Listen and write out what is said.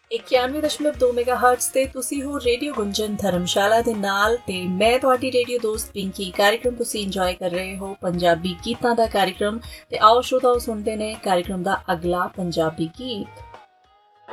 91.2 ਮੈਗਾਹਰਟਜ਼ ਤੇ ਤੁਸੀਂ ਹੋ ਰੇਡੀਓ ਗੁੰਜਨ ਧਰਮਸ਼ਾਲਾ ਦੇ ਨਾਲ ਤੇ ਮੈਂ ਤੁਹਾਡੀ ਰੇਡੀਓ ਦੋਸਤ ਪਿੰਕੀ। कार्यक्रम ਤੁਸੀਂ ਇੰਜੋਏ ਕਰ ਰਹੇ ਹੋ ਪੰਜਾਬੀ ਗੀਤਾਂ ਦਾ कार्यक्रम ਤੇ ਆਓ ਸ਼ਰੋਤਾਓ ਸੁਣਦੇ ਨੇ कार्यक्रम ਦਾ ਅਗਲਾ ਪੰਜਾਬੀ ਗੀਤ।